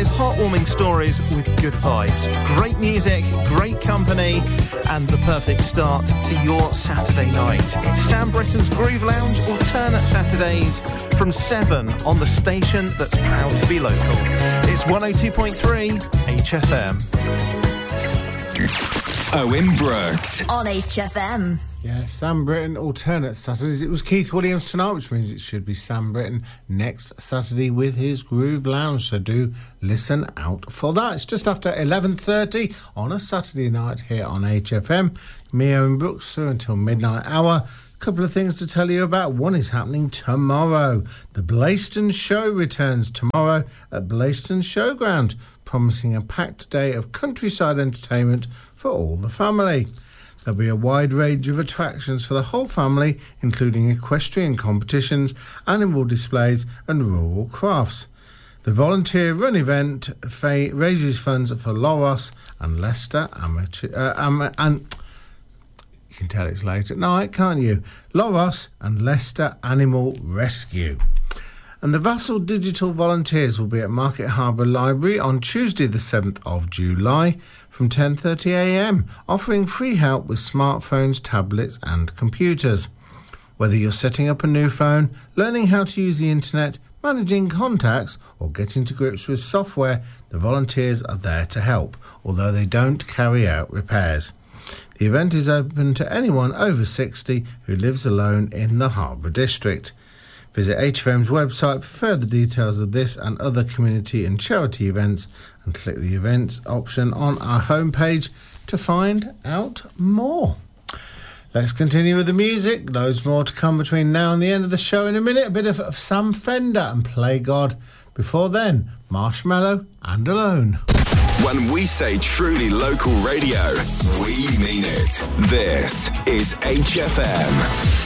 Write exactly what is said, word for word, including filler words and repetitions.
those heartwarming stories with good vibes. Great music, great company, and the perfect start to your Saturday night. It's Sam Britton's Groove Lounge, alternate Saturdays from seven on the station that's proud to be local. It's one oh two point three H F M. Owen Brooks on H F M. Yeah, Sam Britton, alternate Saturdays. It was Keith Williams tonight, which means it should be Sam Britton next Saturday with his Groove Lounge. So do listen out for that. It's just after eleven thirty on a Saturday night here on H F M. Me, Owen Brooks, through until midnight hour. Couple of things to tell you about. One is happening tomorrow. The Blaiston Show returns tomorrow at Blaiston Showground, promising a packed day of countryside entertainment for all the family. There'll be a wide range of attractions for the whole family, including equestrian competitions, animal displays and rural crafts. The volunteer run event fa- raises funds for Loros and Leicester Amateur... Uh, am- and you can tell it's late at night, can't you? Loros and Leicester Animal Rescue. And the Vassal Digital Volunteers will be at Market Harbour Library on Tuesday the seventh of July from ten thirty a m, offering free help with smartphones, tablets and computers. Whether you're setting up a new phone, learning how to use the internet, managing contacts or getting to grips with software, the volunteers are there to help, although they don't carry out repairs. The event is open to anyone over sixty who lives alone in the Harbour District. Visit H F M's website for further details of this and other community and charity events and click the events option on our homepage to find out more. Let's continue with the music. Loads more to come between now and the end of the show. In a minute, a bit of, of Sam Fender and Play God. Before then, Marshmallow and Alone. When we say truly local radio, we mean it. This is H F M.